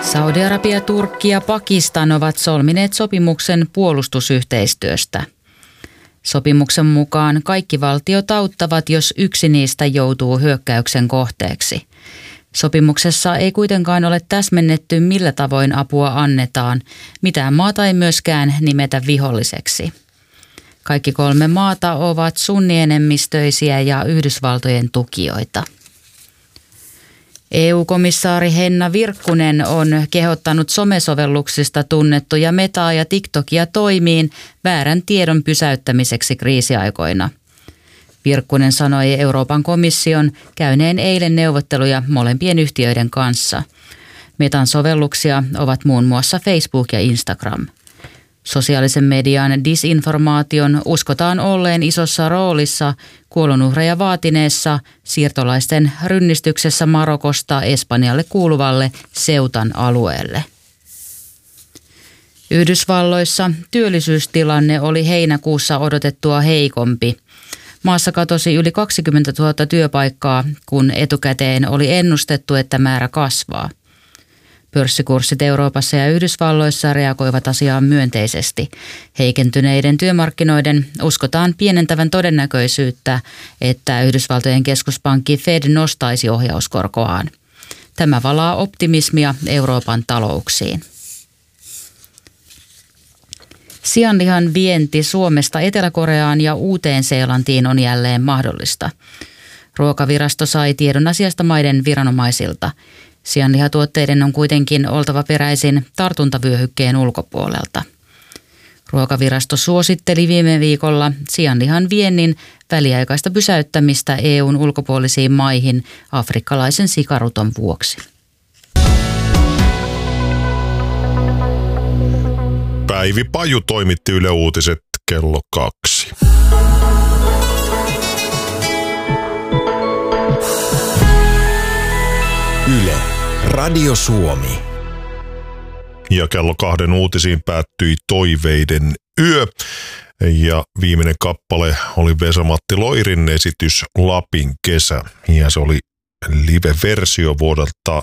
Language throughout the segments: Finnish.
Saudi-Arabia, Turkki ja Pakistan ovat solmineet sopimuksen puolustusyhteistyöstä. Sopimuksen mukaan kaikki valtiot auttavat, jos yksi niistä joutuu hyökkäyksen kohteeksi. Sopimuksessa ei kuitenkaan ole täsmennetty, millä tavoin apua annetaan. Mitään maata ei myöskään nimetä viholliseksi. Kaikki 3 maata ovat sunnienemmistöisiä ja Yhdysvaltojen tukijoita. EU-komissaari Henna Virkkunen on kehottanut somesovelluksista tunnettuja Metaa ja TikTokia toimiin väärän tiedon pysäyttämiseksi kriisiaikoina. Virkkunen sanoi Euroopan komission käyneen eilen neuvotteluja molempien yhtiöiden kanssa. Metan sovelluksia ovat muun muassa Facebook ja Instagram. Sosiaalisen median disinformaation uskotaan olleen isossa roolissa kuolonuhreja vaatineessa siirtolaisten rynnistyksessä Marokosta Espanjalle kuuluvalle Ceutan alueelle. Yhdysvalloissa työllisyystilanne oli heinäkuussa odotettua heikompi. Maassa katosi yli 20 000 työpaikkaa, kun etukäteen oli ennustettu, että määrä kasvaa. Pörssikurssit Euroopassa ja Yhdysvalloissa reagoivat asiaan myönteisesti. Heikentyneiden työmarkkinoiden uskotaan pienentävän todennäköisyyttä, että Yhdysvaltojen keskuspankki Fed nostaisi ohjauskorkoaan. Tämä valaa optimismia Euroopan talouksiin. Sianlihan vienti Suomesta Etelä-Koreaan ja Uuteen-Seelantiin on jälleen mahdollista. Ruokavirasto sai tiedon asiasta maiden viranomaisilta. Sianlihatuotteiden on kuitenkin oltava peräisin tartuntavyöhykkeen ulkopuolelta. Ruokavirasto suositteli viime viikolla sianlihan viennin väliaikaista pysäyttämistä EU:n ulkopuolisiin maihin afrikkalaisen sikaruton vuoksi. Päivi Paju toimitti Yle Uutiset kello 2. Yle, Radio Suomi. Ja kello 2 uutisiin päättyi Toiveiden yö. Ja viimeinen kappale oli Vesa-Matti Loirin esitys Lapin kesä. Ja se oli live-versio vuodelta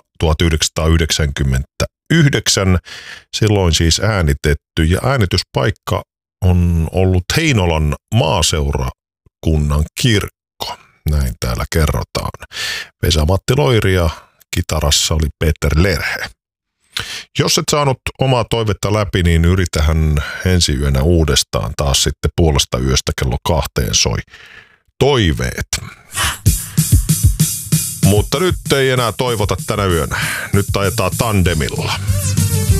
1999. Silloin siis äänitetty. Ja äänityspaikka on ollut Heinolan maaseurakunnan kirkko. Näin täällä kerrotaan. Vesa-Matti Loiri ja kitarassa oli Peter Lerhe. Jos et saanut omaa toivetta läpi, niin yritähän ensi yönä uudestaan taas sitten 0.30 kello 2 soi toiveet. Mutta nyt ei enää toivota tänä yönä. Nyt ajetaan tandemilla.